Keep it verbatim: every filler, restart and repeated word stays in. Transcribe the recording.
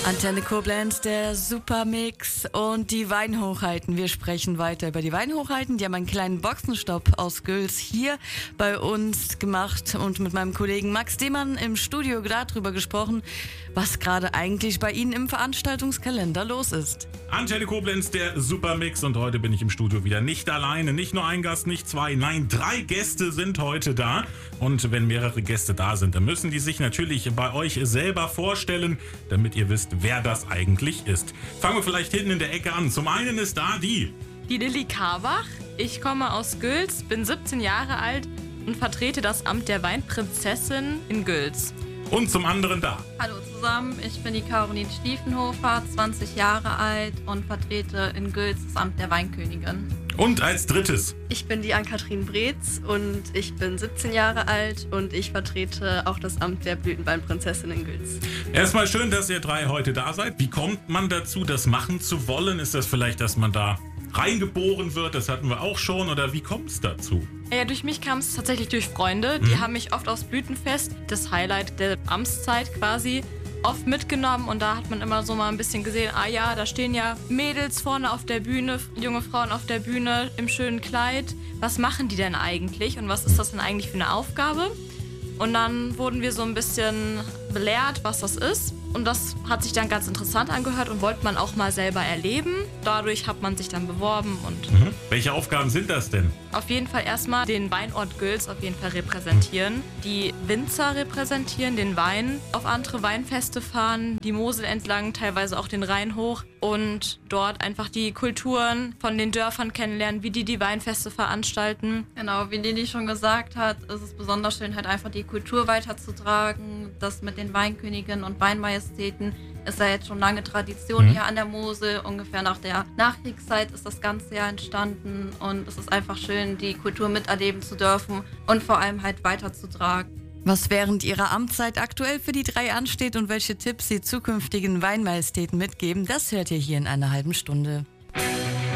Antenne Koblenz, der Supermix und die Weinhochheiten. Wir sprechen weiter über die Weinhochheiten. Die haben einen kleinen Boxenstopp aus Güls hier bei uns gemacht und mit meinem Kollegen Max Demann im Studio darüber gesprochen, was gerade eigentlich bei Ihnen im Veranstaltungskalender los ist. Antenne Koblenz, der Supermix, und heute bin ich im Studio wieder nicht alleine. Nicht nur ein Gast, nicht zwei, nein, drei Gäste sind heute da. Und wenn mehrere Gäste da sind, dann müssen die sich natürlich bei euch selber vorstellen, damit ihr wisst, wer das eigentlich ist. Fangen wir vielleicht hinten in der Ecke an. Zum einen ist da die... Die Lilly Karbach. Ich komme aus Güls, bin siebzehn Jahre alt und vertrete das Amt der Weinprinzessin in Güls. Und zum anderen da... Hallo zusammen, ich bin die Caroline Stiefenhofer, zwanzig Jahre alt und vertrete in Güls das Amt der Weinkönigin. Und als drittes... Ich bin die Ann-Kathrin Breetz und ich bin siebzehn Jahre alt und ich vertrete auch das Amt der Blütenweinprinzessin in Güls. Erstmal schön, dass ihr drei heute da seid. Wie kommt man dazu, das machen zu wollen? Ist das vielleicht, dass man da reingeboren wird? Das hatten wir auch schon. Oder wie kommt es dazu? Ja, durch mich kam es tatsächlich durch Freunde. Die mhm. haben mich oft aufs Blütenfest, das Highlight der Amtszeit quasi, oft mitgenommen, und da hat man immer so mal ein bisschen gesehen, ah ja, da stehen ja Mädels vorne auf der Bühne, junge Frauen auf der Bühne im schönen Kleid. Was machen die denn eigentlich und was ist das denn eigentlich für eine Aufgabe? Und dann wurden wir so ein bisschen belehrt, was das ist. Und das hat sich dann ganz interessant angehört und wollte man auch mal selber erleben. Dadurch hat man sich dann beworben. Und mhm. Welche Aufgaben sind das denn? Auf jeden Fall erstmal den Weinort Güls auf jeden Fall repräsentieren. Die Winzer repräsentieren, den Wein auf andere Weinfeste fahren, die Mosel entlang, teilweise auch den Rhein hoch. Und dort einfach die Kulturen von den Dörfern kennenlernen, wie die die Weinfeste veranstalten. Genau, wie Lilly schon gesagt hat, ist es besonders schön, halt einfach die Kultur weiterzutragen. Das mit den Weinköniginnen und Weinmajestäten ist ja jetzt schon lange Tradition mhm. hier an der Mosel. Ungefähr nach der Nachkriegszeit ist das Ganze ja entstanden. Und es ist einfach schön, die Kultur miterleben zu dürfen und vor allem halt weiterzutragen. Was während Ihrer Amtszeit aktuell für die drei ansteht und welche Tipps Sie zukünftigen Weinmajestäten mitgeben, das hört ihr hier in einer halben Stunde.